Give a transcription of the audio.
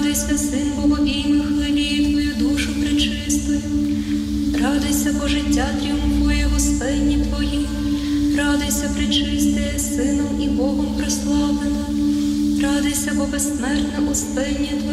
Радуйся, Син Богобійних, хвилі Твою душу пречистою. Радуйся, бо життя тріумфує Господні Твої. Радуйся, пречисте, Сином і Богом прославлена. Радуйся, бо безсмертна Успення Твоя.